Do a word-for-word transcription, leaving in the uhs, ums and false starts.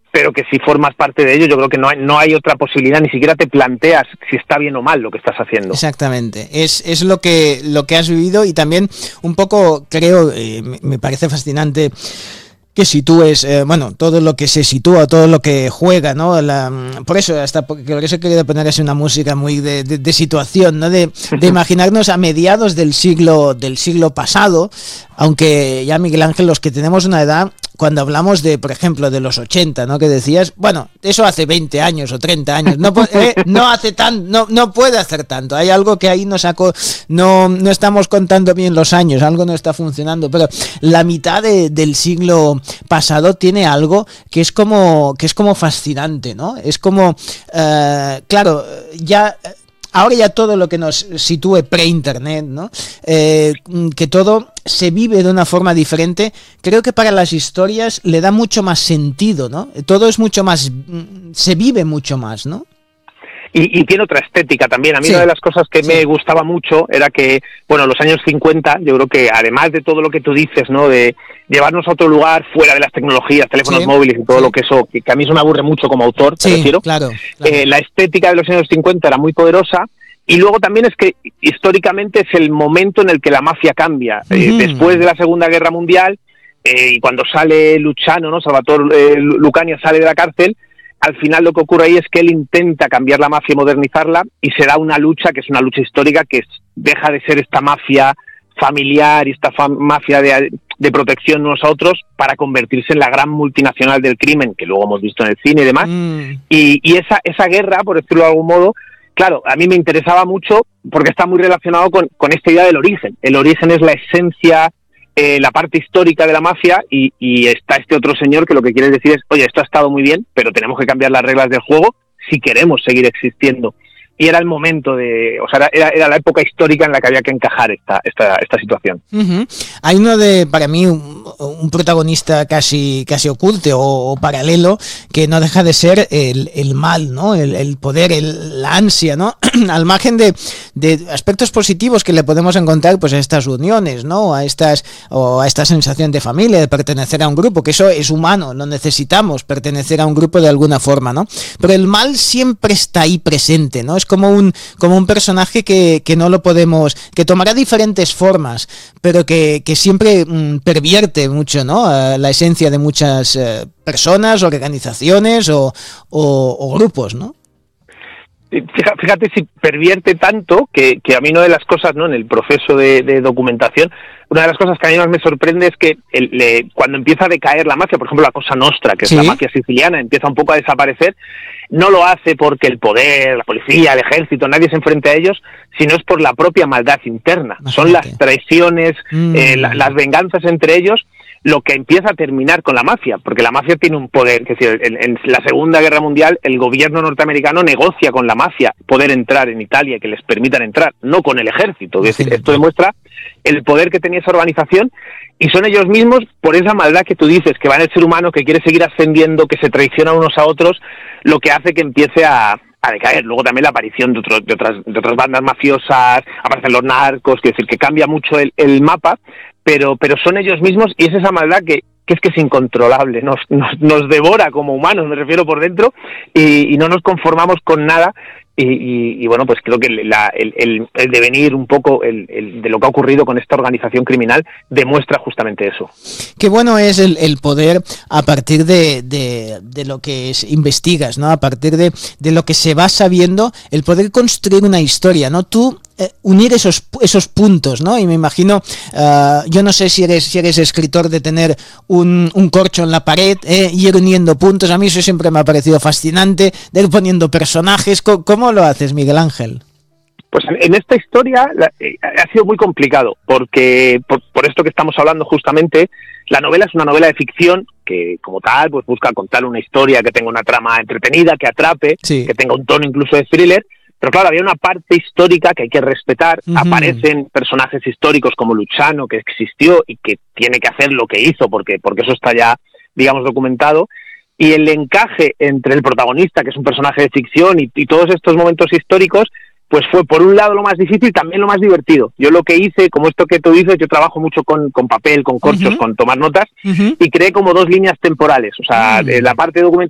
pero que si formas parte de ello, yo creo que no hay, no hay otra posibilidad, ni siquiera te planteas si está bien o mal lo que estás haciendo. Exactamente, es, es lo que lo que has vivido, y también un poco creo, eh, me, me parece fascinante que sitúes, eh, bueno, todo lo que se sitúa, todo lo que juega, ¿no? La, por eso, hasta porque por eso he querido poner así una música muy de, de, de situación, ¿no? De, de imaginarnos a mediados del siglo del siglo pasado, aunque ya, Miguel Ángel, los que tenemos una edad, cuando hablamos de, por ejemplo, de los ochenta, ¿no? Que decías, bueno, eso hace veinte años o treinta años, no, eh, no hace tan, no, no puede hacer tanto, hay algo que ahí no saco, no, no estamos contando bien los años, algo no está funcionando, pero la mitad de, del siglo pasado tiene algo que es como, que es como fascinante, ¿no? Es como, eh, claro, ya... Ahora ya todo lo que nos sitúe pre-internet, ¿no? Eh, que todo se vive de una forma diferente, creo que para las historias le da mucho más sentido, ¿no? Todo es mucho más, se vive mucho más, ¿no? Y, y tiene otra estética también. A mí, sí, una de las cosas que sí. me gustaba mucho era que, bueno, los años cincuenta, yo creo que además de todo lo que tú dices, ¿no? De llevarnos a otro lugar fuera de las tecnologías, teléfonos sí. móviles y todo sí. lo que eso, que, que a mí eso me aburre mucho como autor, sí, te refiero. Claro, claro. Eh, la estética de los años cincuenta era muy poderosa. Y luego también es que históricamente es el momento en el que la mafia cambia. Uh-huh. Eh, después de la Segunda Guerra Mundial, eh, y cuando sale Luciano, ¿no? Salvatore eh, Lucania sale de la cárcel, al final lo que ocurre ahí es que él intenta cambiar la mafia y modernizarla, y se da una lucha que es una lucha histórica, que es, deja de ser esta mafia familiar y esta fa- mafia de, de protección unos a otros para convertirse en la gran multinacional del crimen, que luego hemos visto en el cine y demás. Mm. Y, y esa, esa guerra, por decirlo de algún modo, claro, a mí me interesaba mucho porque está muy relacionado con, con esta idea del origen. El origen es la esencia, eh, la parte histórica de la mafia, y, y está este otro señor que lo que quiere decir es, oye, esto ha estado muy bien, pero tenemos que cambiar las reglas del juego si queremos seguir existiendo. Y era el momento de, o sea, era, era la época histórica en la que había que encajar esta, esta, esta situación. Uh-huh. Hay uno de, para mí, un, un protagonista casi, casi oculto o, o paralelo, que no deja de ser el, el mal, ¿no? El, el poder, el, la ansia, ¿no? Al margen de, de aspectos positivos que le podemos encontrar, pues a estas uniones, ¿no? A estas, o a esta sensación de familia, de pertenecer a un grupo, que eso es humano, lo necesitamos, pertenecer a un grupo de alguna forma, ¿no? Pero el mal siempre está ahí presente, ¿no? Es como un como un personaje que, que no lo podemos, que tomará diferentes formas, pero que, que siempre mmm, pervierte mucho, ¿no? Uh, la esencia de muchas uh, personas, organizaciones o, o, o grupos, ¿no? Fíjate si pervierte tanto que, que a mí una de las cosas, ¿no? En el proceso de, de documentación, una de las cosas que a mí más me sorprende es que el, le, cuando empieza a decaer la mafia, por ejemplo la Cosa Nostra, que ¿sí? es la mafia siciliana, empieza un poco a desaparecer, no lo hace porque el poder, la policía, el ejército, nadie se enfrente a ellos, sino es por la propia maldad interna. Imagínate. Son las traiciones, mm. eh, la, las venganzas entre ellos, lo que empieza a terminar con la mafia, porque la mafia tiene un poder, que es decir, en, en la Segunda Guerra Mundial el gobierno norteamericano negocia con la mafia poder entrar en Italia, que les permitan entrar, no con el ejército. Es decir, esto demuestra el poder que tenía esa organización, y son ellos mismos, por esa maldad que tú dices, que va en el ser humano, que quiere seguir ascendiendo, que se traicionan unos a otros, lo que hace que empiece a, a decaer. Luego también la aparición de, otro, de, otras, de otras bandas mafiosas, aparecen los narcos, que es decir, que cambia mucho el, el mapa, pero pero son ellos mismos, y es esa maldad que, que es que es incontrolable, nos, nos, nos devora como humanos, me refiero, por dentro, y, y no nos conformamos con nada. Y, y, y bueno, pues creo que la, el, el, el devenir un poco el, el, de lo que ha ocurrido con esta organización criminal demuestra justamente eso. Qué bueno es el, el poder, a partir de, de, de lo que es, investigas, ¿no? A partir de, de lo que se va sabiendo, el poder construir una historia, ¿no? Tú eh, unir esos esos puntos, ¿no? Y me imagino, uh, yo no sé si eres si eres escritor de tener un, un corcho en la pared, eh, ir uniendo puntos. A mí eso siempre me ha parecido fascinante, de ir poniendo personajes. ¿Cómo lo haces, Miguel Ángel? Pues en esta historia la, eh, ha sido muy complicado, porque por, por esto que estamos hablando justamente, la novela es una novela de ficción que, como tal, pues busca contar una historia que tenga una trama entretenida, que atrape, sí. que tenga un tono incluso de thriller. Pero claro, había una parte histórica que hay que respetar. Uh-huh. Aparecen personajes históricos como Luciano, que existió y que tiene que hacer lo que hizo, porque, porque eso está ya, digamos, documentado. Y el encaje entre el protagonista, que es un personaje de ficción, y, y todos estos momentos históricos, pues fue por un lado lo más difícil y también lo más divertido. Yo lo que hice, como esto que tú dices, yo trabajo mucho con, con papel, con corchos, uh-huh. con tomar notas, uh-huh. y creé como dos líneas temporales. O sea, uh-huh. la parte de documentación